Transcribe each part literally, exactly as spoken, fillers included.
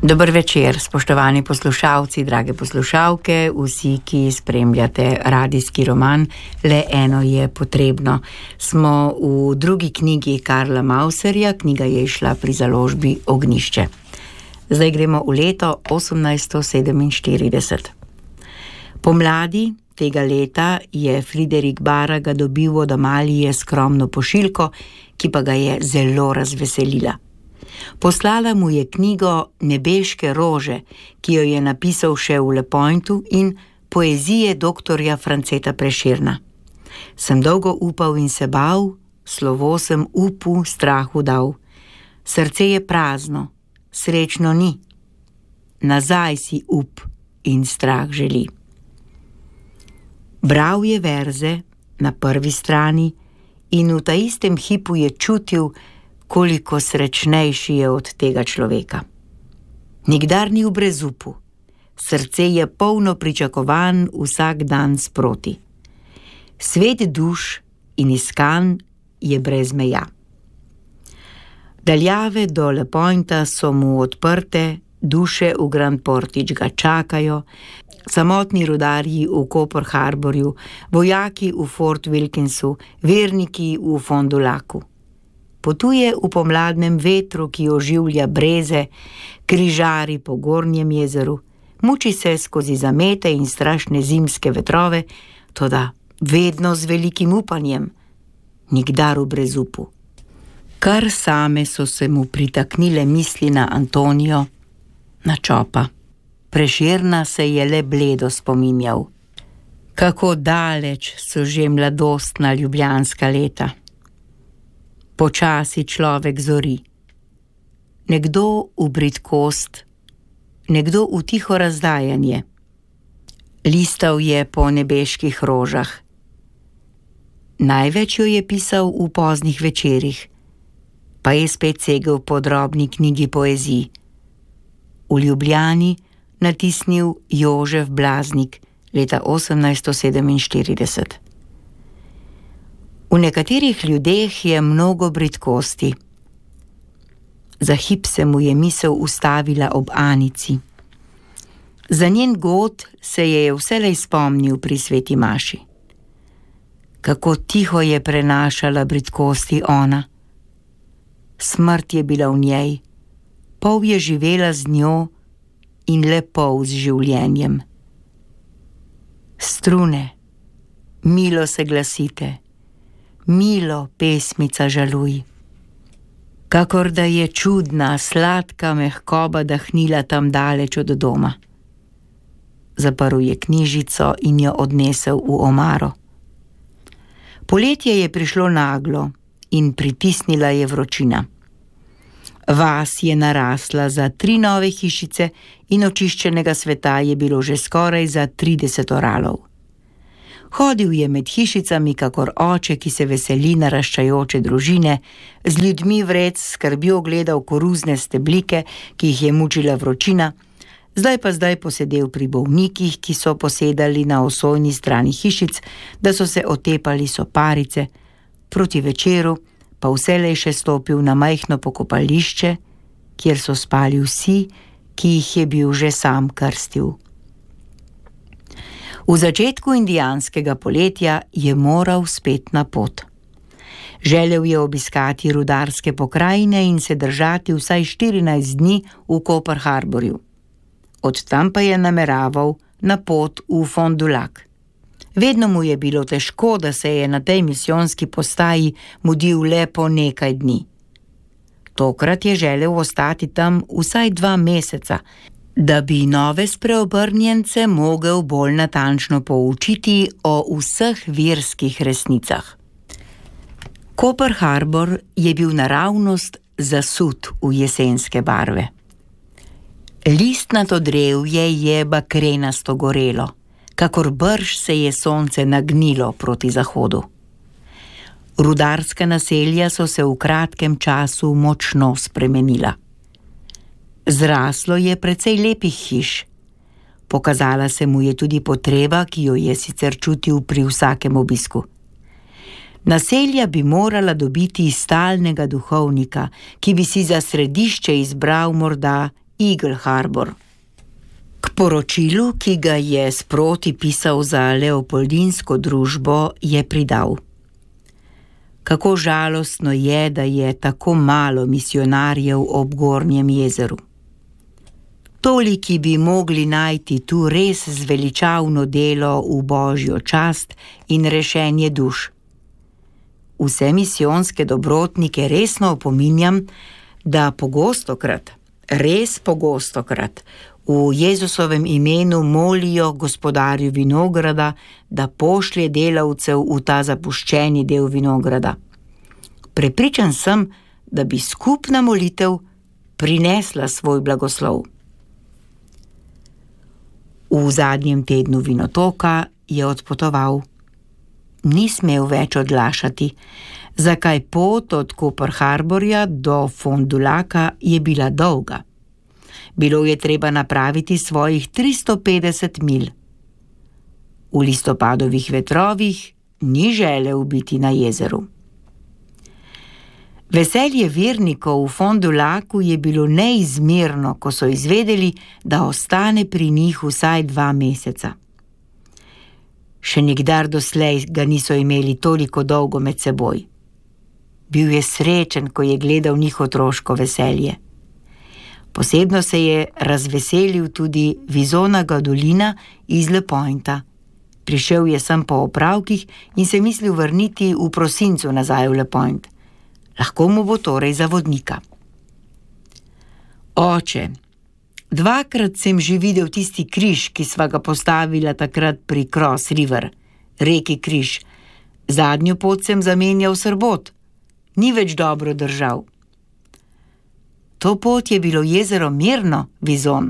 Dober večer, spoštovani poslušalci, drage poslušalke, vsi, ki spremljate radijski roman Le eno je potrebno. Smo v drugi knjigi Karla Mauserja, knjiga je išla pri založbi Ognjišče. Zdaj gremo v leto osemnajststo sedeminštirideset. Pomladi tega leta je Friderik Baraga dobil od Amalije skromno pošiljko, ki pa ga je zelo razveselila. Poslala mu je knjigo Nebeške rože, ki jo je napisal še v Le Pointu, in poezije doktorja Franceta Prešerna. Sem dolgo upal in se bal, slovo sem upu strahu dal. Srce je prazno, srečno ni. Nazaj si up in strah želi. Bral je verze na prvi strani in v ta istem hipu je čutil, koliko srečnejši je od tega človeka. Nikdar ni v brezupu, srce je polno pričakovan vsak dan sproti. Svet duš in iskan je brez meja. Daljave do Le Pointa so mu odprte, duše v Grand Portage ga čakajo, samotni rudarji v Copper Harborju, vojaki v Fort Wilkinsu, verniki v Fond du Lacu. Potuje v pomladnem vetru, ki oživlja breze, križari po Gornjem jezeru, muči se skozi zamete in strašne zimske vetrove, toda vedno z velikim upanjem, nikdar v brezupu. Kar same so se mu pritaknile misli na Antonijo, na Čopa. Prešerna se je le bledo spominjal. Kako daleč so že mladostna ljubljanska leta. Počasi človek zori. Nekdo v bridkost, nekdo v tiho razdajanje. Listal je po nebeških rožah. Največ jo je pisal v poznih večerih, pa je spet segel po drobni knjigi poezij. V Ljubljani natisnil Jožef Blaznik leta osemnajststo sedeminštirideset. V nekaterih ljudeh je mnogo bridkosti. Za hip se mu je misel ustavila ob Anici. Za njen god se je vselej spomnil pri sveti maši. Kako tiho je prenašala bridkosti ona. Smrt je bila v njej, pol je živela z njo in le pol z življenjem. Strune, milo se glasite, milo pesmica žaluj. Kakor da je čudna, sladka mehkoba dahnila tam daleč od doma. Zaprl je knjižico in jo odnesel v omaro. Poletje je prišlo naglo in pritisnila je vročina. Vas je narasla za tri nove hišice in očiščenega sveta je bilo že skoraj za trideset oralov. Hodil je med hišicami kakor oče, ki se veseli naraščajoče družine, z ljudmi vred skrbjo gledal koruzne steblike, ki jih je mučila vročina, zdaj pa zdaj posedel pri bolnikih, ki so posedali na osojni strani hišic, da so se otepali soparice, proti večeru pa vselej še stopil na majhno pokopališče, kjer so spali vsi, ki jih je bil že sam krstil. V začetku indijanskega poletja je moral spet na pot. Želel je obiskati rudarske pokrajine in se držati vsaj štirinajst dni v Copper Harborju. Od tam pa je nameraval na pot v Fond du Lac. Vedno mu je bilo težko, da se je na tej misijonski postaji mudil le po nekaj dni. Tokrat je želel ostati tam vsaj dva meseca, da bi nove spreobrnjence mogel bolj natančno poučiti o vseh verskih resnicah. Copper Harbor je bil naravnost zasut v jesenske barve. Listnato drevje je bakrenasto gorelo, kakor brž se je sonce nagnilo proti zahodu. Rudarska naselja so se v kratkem času močno spremenila. Zraslo je precej lepih hiš. Pokazala se mu je tudi potreba, ki jo je sicer čutil pri vsakem obisku. Naselja bi morala dobiti stalnega duhovnika, ki bi si za središče izbral morda Eagle Harbor. K poročilu, ki ga je sproti pisal za Leopoldinsko družbo, je pridal: kako žalostno je, da je tako malo misionarjev ob Gornjem jezeru. Toliki bi mogli najti tu res zveličavno delo v božjo čast in rešenje duš. Vse misijonske dobrotnike resno opominjam, da pogostokrat, res pogostokrat, v Jezusovem imenu molijo gospodarju vinograda, da pošlje delavcev v ta zapuščeni del vinograda. Prepričan sem, da bi skupna molitev prinesla svoj blagoslov. V zadnjem tednu vinotoka je odpotoval. Ni smel več odlašati, zakaj pot od Cooper Harborja do Fond du Laca je bila dolga. Bilo je treba napraviti svojih tristo petdeset milj. V listopadovih vetrovih ni želel biti na jezeru. Veselje vernikov v Fond du Lacu je bilo neizmerno, ko so izvedeli, da ostane pri njih vsaj dva meseca. Še nikdar doslej ga niso imeli toliko dolgo med seboj. Bil je srečen, ko je gledal njih otroško veselje. Posebno se je razveselil tudi Visona Gadolina iz Le Pointa. Prišel je sem po opravkih in se mislil vrniti v prosincu nazaj v Le Point. Lahko mu bo torej za vodnika. Oče, dvakrat sem že videl tisti križ, ki sva ga postavila takrat pri Cross River, reki Križ. Zadnjo pot sem zamenjal srbot. Ni več dobro držal. To pot je bilo jezero mirno, Vison.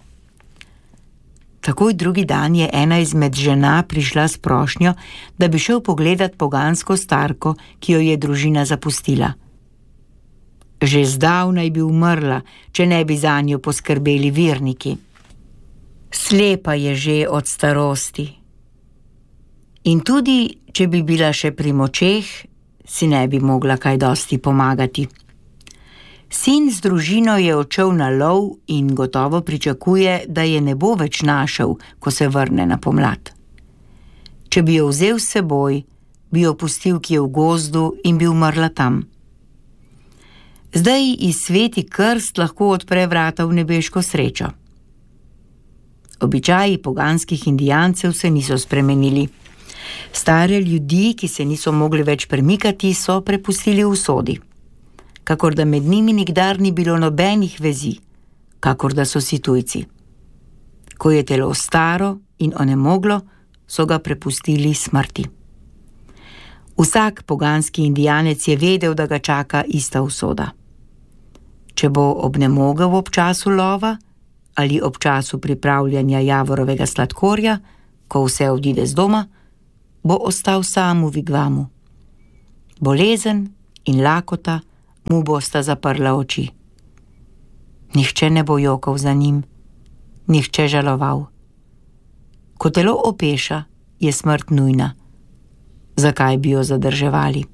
Takoj drugi dan je ena izmed žena prišla s prošnjo, da bi šel pogledat pogansko starko, ki jo je družina zapustila. Že zdavnaj bi umrla, če ne bi zanjo poskrbeli verniki. Slepa je že od starosti. In tudi, če bi bila še pri močeh, si ne bi mogla kaj dosti pomagati. Sin z družino je odšel na lov in gotovo pričakuje, da je ne bo več našel, ko se vrne na pomlad. Če bi jo vzel s seboj, bi jo pustil kje v gozdu in bi umrla tam. Zdaj iz sveti krst lahko odpre vrata v nebeško srečo. Običaji poganskih indijancev se niso spremenili. Stare ljudi, ki se niso mogli več premikati, so prepustili usodi. Kakor da med njimi nikdar ni bilo nobenih vezi, kakor da so si tujci. Ko je telo staro in onemoglo, so ga prepustili smrti. Vsak poganski indijanec je vedel, da ga čaka ista usoda. Če bo obnemogel ob času lova ali ob času pripravljanja javorovega sladkorja, ko vse odide z doma, bo ostal sam v vigvamu. Bolezen in lakota mu bosta zaprla oči. Nihče ne bo jokal za njim, nihče žaloval. Ko telo opeša, je smrt nujna. Zakaj bi jo zadrževali?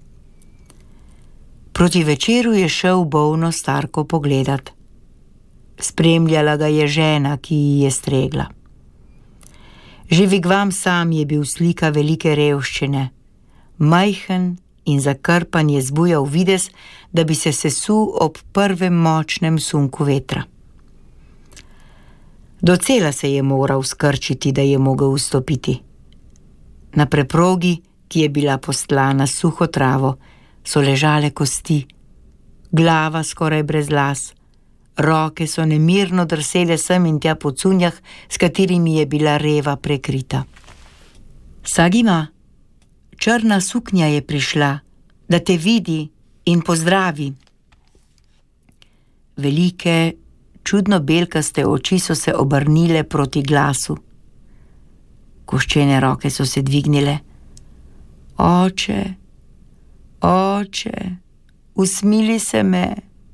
Proti večeru je šel bolno starko pogledat. Spremljala ga je žena, ki ji je stregla. Že vigvam sam je bil slika velike revščine. Majhen in zakrpan je zbujal videz, da bi se sesul ob prvem močnem sunku vetra. Docela se je moral skrčiti, da je mogel vstopiti. Na preprogi, ki je bila postlana s suho travo, so ležale kosti, glava skoraj brez las, roke so nemirno drsele sem in tja po cunjah, s katerimi je bila reva prekrita. Sagima, črna suknja je prišla, da te vidi in pozdravi. Velike, čudno belkaste oči so se obrnile proti glasu. Koščene roke so se dvignile. Oče, oče, usmili se me.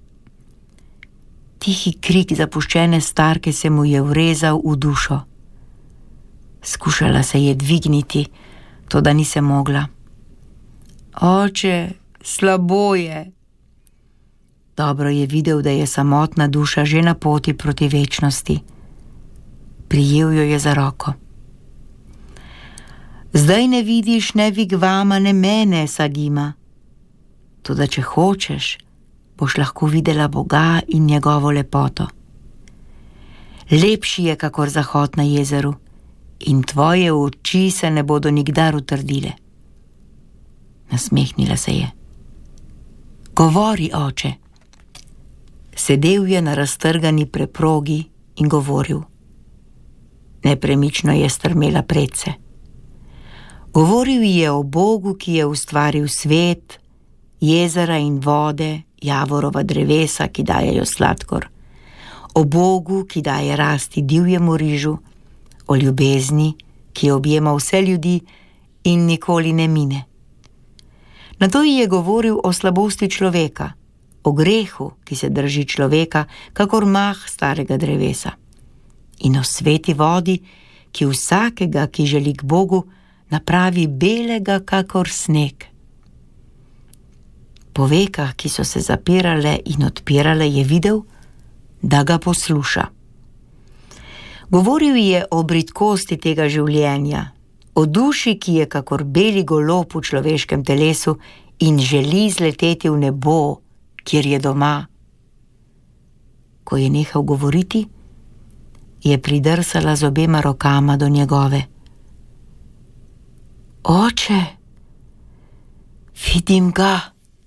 Tihi krik zapuščene starke se mu je vrezal v dušo. Skušala se je dvigniti, toda ni se mogla. Oče, slabo je. dobro je videl, da je samotna duša že na poti proti večnosti. Prijel jo je za roko. Zdaj ne vidiš ne vigvama, ne mene, Sagima. Toda če hočeš, boš lahko videla Boga in njegovo lepoto. Lepši je kakor zahod na jezeru in tvoje oči se ne bodo nikdar utrdile. Nasmehnila se je. Govori, oče. Sedel je na raztrgani preprogi in govoril. Nepremično je strmela predse. Govoril je o Bogu, ki je ustvaril svet, jezera in vode, javorova drevesa, ki dajejo sladkor, o Bogu, ki daje rasti divjemu rižu, o ljubezni, ki objema vse ljudi in nikoli ne mine. Nato ji je govoril o slabosti človeka, o grehu, ki se drži človeka, kakor mah starega drevesa, in o sveti vodi, ki vsakega, ki želi k Bogu, napravi belega kakor sneg. Po vekah, ki so se zapirale in odpirale, je videl, da ga posluša. Govoril je o bridkosti tega življenja, o duši, ki je kakor beli golob v človeškem telesu in želi zleteti v nebo, kjer je doma. Ko je nehal govoriti, je pridrsala z obema rokama do njegove. Oče, vidim ga.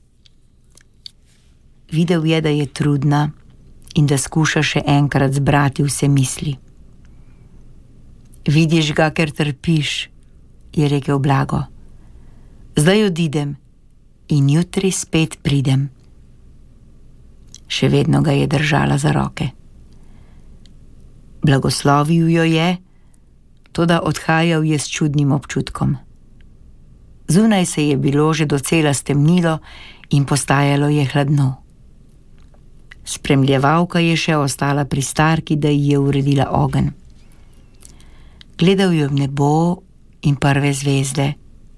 Videl je, da je trudna in da skuša še enkrat zbrati vse misli. Vidiš ga, ker trpiš, je rekel blago. Zdaj odidem in jutri spet pridem. Še vedno ga je držala za roke. Blagoslovil jo je, toda odhajal je s čudnim občutkom. Zunaj se je bilo že docela stemnilo in postajalo je hladno. Spremljevalka je še ostala pri starki, da ji je uredila ogenj. Gledal je v nebo in prve zvezde.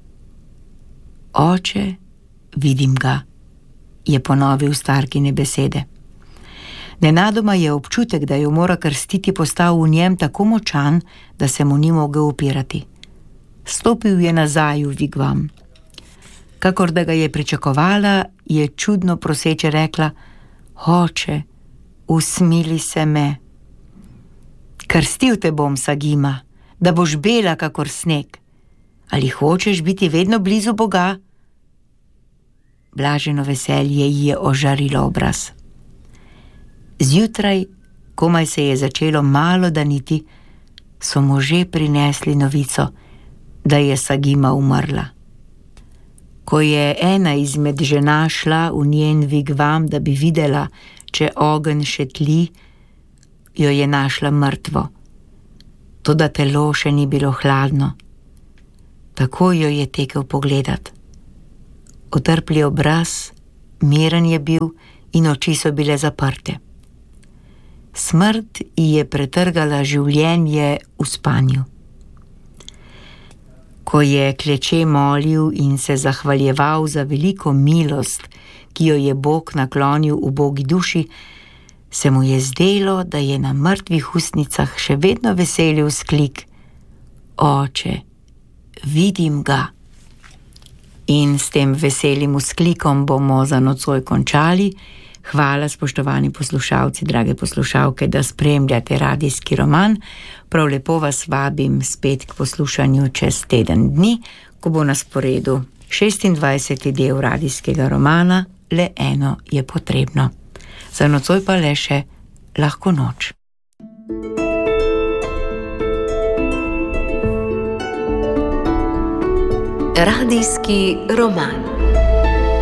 Oče, vidim ga, je ponovil starkine besede. Nenadoma je občutek, da jo mora krstiti, postal v njem tako močan, da se mu ni mogel upirati. Stopil je nazaj v vigvam. Kakor da ga je pričakovala, je čudno proseče rekla: Oče, usmili se me. Krstil te bom, Sagima, da boš bela kakor sneg. Ali hočeš biti vedno blizu Boga? Blaženo veselje ji je ožarilo obraz. Zjutraj, komaj se je začelo malo daniti, so mu že prinesli novico, da je Sagima umrla. Ko je ena izmed žena šla v njen vigvam, da bi videla, če ogenj še tli, jo je našla mrtvo. Toda telo še ni bilo hladno. Tako jo je tekel pogledat. Otrpli obraz, miren je bil in oči so bile zaprte. Smrt ji je pretrgala življenje v spanju. Ko je kleče molil in se zahvaljeval za veliko milost, ki jo je Bog naklonil ubogi duši, se mu je zdelo, da je na mrtvih ustnicah še vedno veselil sklik: Oče, vidim ga. In s tem veselim vzklikom bomo za nocoj končali. Hvala, spoštovani poslušalci, drage poslušalke, da spremljate radijski roman. Prav lepo vas vabim spet k poslušanju čez teden dni, ko bo na sporedu šestindvajseti del radijskega romana Le eno je potrebno. Za nocoj pa le še Lahko noč. Radijski roman.